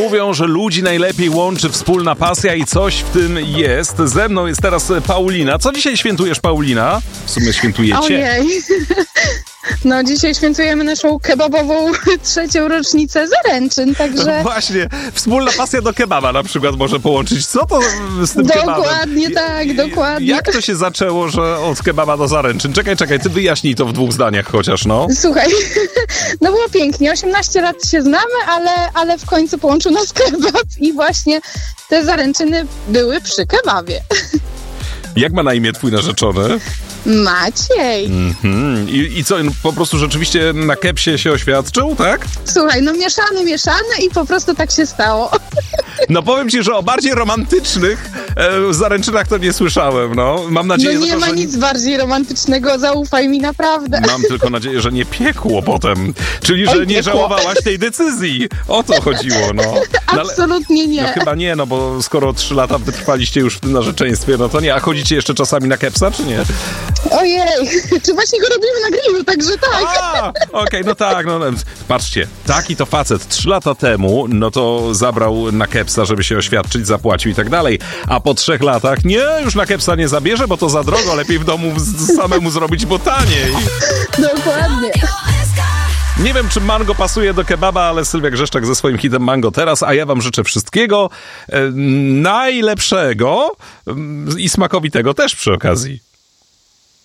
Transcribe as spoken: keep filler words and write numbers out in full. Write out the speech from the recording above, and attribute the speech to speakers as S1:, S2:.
S1: Mówią, że ludzi najlepiej łączy wspólna pasja i coś w tym jest. Ze mną jest teraz Paulina. Co dzisiaj świętujesz, Paulina? W sumie świętujecie.
S2: Ojej. No dzisiaj świętujemy naszą kebabową trzecią rocznicę zaręczyn, także...
S1: Właśnie, wspólna pasja do kebaba na przykład może połączyć. Co to z tym
S2: dokładnie
S1: kebabem?
S2: Dokładnie tak, dokładnie.
S1: Jak to się zaczęło, że od kebaba do zaręczyn? Czekaj, czekaj, ty wyjaśnij to w dwóch zdaniach chociaż, no.
S2: Słuchaj, no było pięknie, osiemnaście lat się znamy, ale, ale w końcu połączył nas kebab i właśnie te zaręczyny były przy kebabie.
S1: Jak ma na imię twój narzeczony?
S2: Maciej.
S1: Mm-hmm. I, I co, po prostu rzeczywiście na kepsie się oświadczył, tak?
S2: Słuchaj, no mieszany, mieszany i po prostu tak się stało.
S1: No powiem ci, że o bardziej romantycznych e, zaręczynach to nie słyszałem, no. Mam nadzieję,
S2: no nie
S1: tylko,
S2: ma
S1: że
S2: nic bardziej romantycznego, zaufaj mi naprawdę.
S1: Mam tylko nadzieję, że nie piekło potem. Czyli, że
S2: Oj,
S1: nie
S2: piekło.
S1: żałowałaś tej decyzji. O to chodziło, no. no
S2: Absolutnie nie.
S1: No chyba nie, no bo skoro trzy lata wytrwaliście już w tym narzeczeństwie, no to nie. A chodzicie jeszcze czasami na kepsa, czy nie?
S2: Ojej, czy właśnie go robimy na grillu, także tak.
S1: A, okej, okay, no tak, no, no patrzcie, taki to facet trzy lata temu, no to zabrał na kepsa, żeby się oświadczyć, zapłacił i tak dalej, a po trzech latach, nie, już na kepsa nie zabierze, bo to za drogo, lepiej w domu z, samemu zrobić, bo taniej.
S2: Dokładnie.
S1: Nie wiem, czy mango pasuje do kebaba, ale Sylwia Grzeszczak ze swoim hitem Mango teraz, a ja wam życzę wszystkiego e, najlepszego e, i smakowitego też przy okazji.